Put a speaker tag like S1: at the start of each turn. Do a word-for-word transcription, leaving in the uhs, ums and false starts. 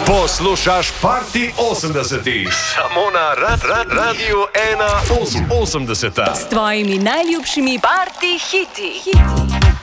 S1: Poslušaš Party osemdesetih, samo na rad, rad, Radiu ena osemdeset.
S2: S tvojimi najljubšimi party hiti. hiti.